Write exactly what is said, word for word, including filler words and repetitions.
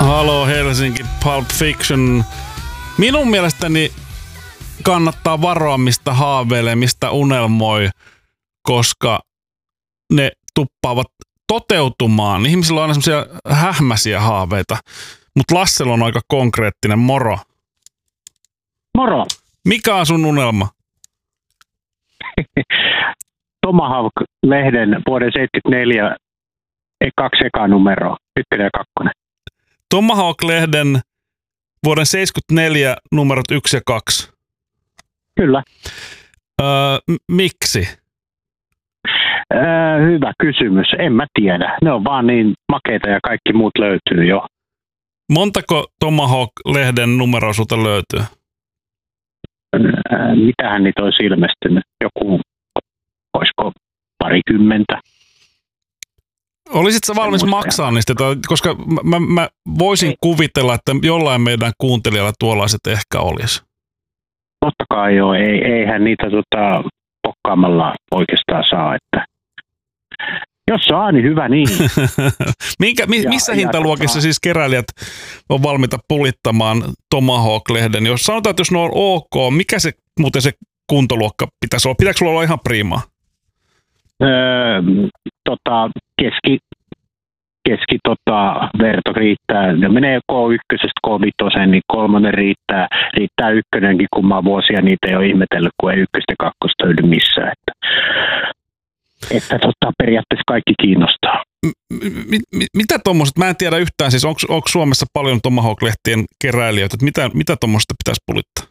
Halo Helsinki, Pulp Fiction. Minun mielestäni kannattaa varoa, mistä haaveilee, mistä unelmoi, koska ne tuppaavat toteutumaan. Ihmisillä on aina semmoisia hähmäisiä haaveita, mutta Lassella on aika konkreettinen. Moro. Moro. Mikä on sun unelma? Tomahawk-lehden vuoden seitsemänkymmentäneljä kaksi eka numero, ykkönen ja kakkonen. Tomahawk-lehden vuoden seitsemänkymmentäneljä numerot yksi ja kaksi. Kyllä. Öö, m- miksi? Öö, hyvä kysymys. En mä tiedä. Ne on vaan niin makeita ja kaikki muut löytyy jo. Montako Tomahawk-lehden numeroa sulta löytyy? Öö, mitähän niitä olisi ilmestynyt? Joku, olisiko parikymmentä? Olisit sä valmis maksaa niistä? Koska mä, mä, mä voisin Ei. kuvitella, että jollain meidän kuuntelijalla tuollaiset ehkä olisi. Totta kai joo. Ei, eihän niitä tota, pokkaamalla oikeastaan saa. Että jos saa, niin hyvä niin. Minkä, mi, ja, missä ja, hintaluokissa tota... siis keräilijät on valmiita pulittamaan Tomahawk-lehden? Jos sanotaan, että jos ne on ok, mikä se muuten se kuntoluokka pitäisi olla? Pitääkö sulla olla ihan priimaa? Öö, tota, keski, keski tota, verto riittää. Ne menee K yksi K viisi, niin kolmonen riittää. Riittää ykkönenkin, kun mä vuosia niitä ei ole ihmetellyt, kun ei ykköstä ja kakkosta yli missään. Että, että tota, periaatteessa kaikki kiinnostaa. M- m- mitä tuommoiset, mä en tiedä yhtään, siis onko Suomessa paljon Tomahawk-lehtien keräilijöitä, että mitä, mitä tuommoista pitäisi pulittaa?